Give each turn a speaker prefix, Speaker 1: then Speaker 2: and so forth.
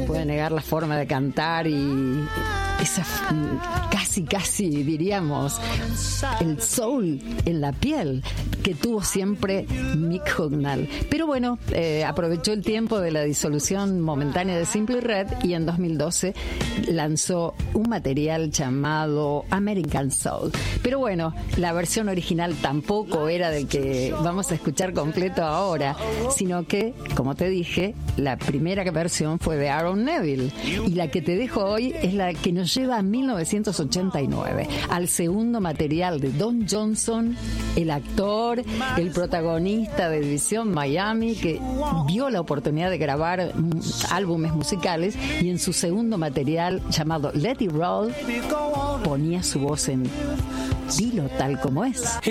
Speaker 1: puede negar la forma de cantar y esa casi diríamos el soul en la piel que tuvo siempre Mick Hucknall. Pero bueno, aprovechó el tiempo de la disolución momentánea de Simply Red y en 2012 lanzó un material llamado American Soul. Pero bueno, la versión original tampoco era del que vamos a escuchar completo ahora, sino que, como te dije, la primera versión fue de Aaron Neville y la que te dejo hoy es la que nos lleva a 1989, al segundo material de Don Johnson, el actor, el protagonista de División Miami, que vio la oportunidad de grabar álbumes musicales y en su segundo material llamado Let It Roll ponía su voz en Dilo tal como es.